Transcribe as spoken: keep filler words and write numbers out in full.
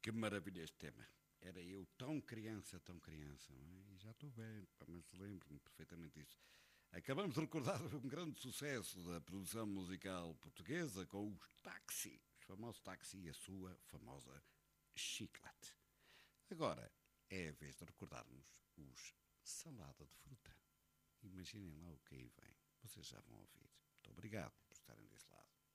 Que maravilha este tema. Era eu tão criança, tão criança, não é? E já estou bem, pá, mas lembro-me perfeitamente disso. Acabamos de recordar um grande sucesso da produção musical portuguesa com os Táxi, o famoso Táxi e a sua famosa Chiclete. Agora é a vez de recordarmos os Salada de Fruta. Imaginem lá o que aí vem. Vocês já vão ouvir. Muito obrigado por estarem desse lado.